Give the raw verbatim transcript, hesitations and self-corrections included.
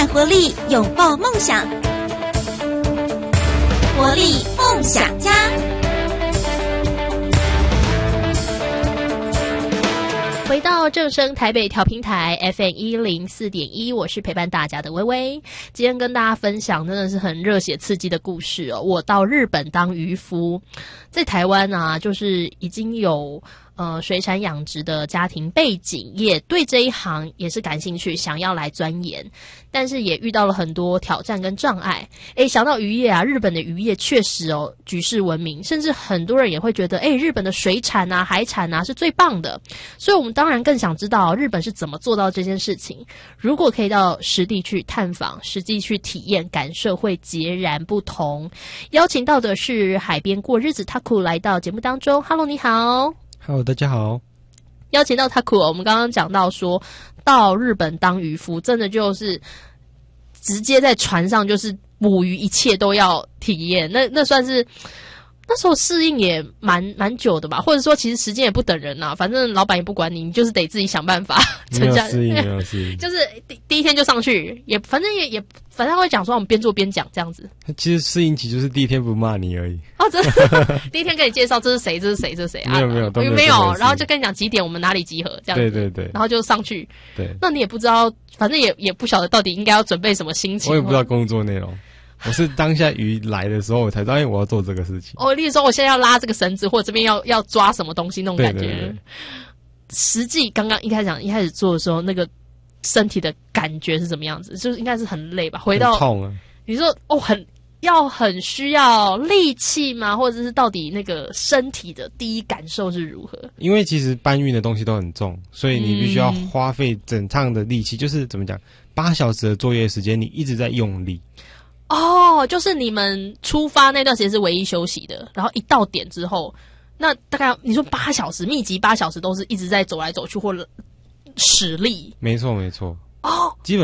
活力，拥抱梦想。活力梦想家。 回到正声台北调频台 F M 一零四点一，我是陪伴大家的微微。今天跟大家分享真的是很热血刺激的故事哦。我到日本当渔夫，在台湾啊，就是已经有呃水产养殖的家庭背景，也对这一行也是感兴趣，想要来钻研，但是也遇到了很多挑战跟障碍。诶，想到渔业啊，日本的渔业确实哦举世闻名，甚至很多人也会觉得，诶，日本的水产啊、海产啊是最棒的。所以我们当然更想知道日本是怎么做到这件事情。如果可以到实地去探访，实际去体验，感受会截然不同。邀请到的是海边过日子 Taku 来到节目当中。 Hello， 你好。 Hello， 大家好。 邀请到 Taku， 我们刚刚讲到说到日本当渔夫，真的就是直接在船上就是捕鱼，一切都要体验。那那算是那时候适应也蛮蛮久的吧，或者说其实时间也不等人啊，反正老板也不管你，你就是得自己想办法。 没有适应，没有适应， 就是第第一天就上去，也反正也也反正他会讲说我们边做边讲这样子。 其实适应期就是第一天不骂你而已。 哦，真的。第一天跟你介绍这是谁，这是谁，这是谁啊？ 没有没有都没有没有，然后就跟你讲几点我们哪里集合这样子。 对对对， 然后就上去。 对， 那你也不知道，反正也也不晓得到底应该要准备什么心情。 我也不知道工作内容。我是当下鱼来的时候，我才知道，哎，我要做这个事情。 哦，例如说，我现在要拉这个绳子，或者这边要要抓什么东西，那种感觉。 对对对。 实际刚刚一开始讲，一开始做的时候，那个身体的感觉是怎么样子？就是应该是很累吧？回到很痛啊！ 你说哦，很要很需要力气吗？或者是到底那个身体的第一感受是如何？ 因为其实搬运的东西都很重，所以你必须要花费整趟的力气，嗯、就是怎么讲，八小时的作业时间，你一直在用力。 哦，就是你们出发那段时间是唯一休息的，然后一到点之后，那大概你说八小时，密集八小时都是一直在走来走去或者使力。 没错没错。 哦， 基本